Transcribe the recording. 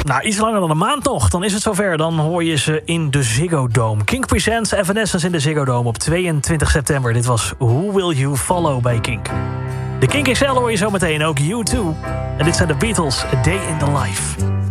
Nou, iets langer dan een maand nog. Dan is het zover. Dan hoor je ze in de Ziggo Dome. Kink presents Evanescence in de Ziggo Dome op 22 september. Dit was Who Will You Follow bij Kink. De Kink XL hoor je zo meteen, ook U2. En dit zijn de Beatles, A Day in the Life.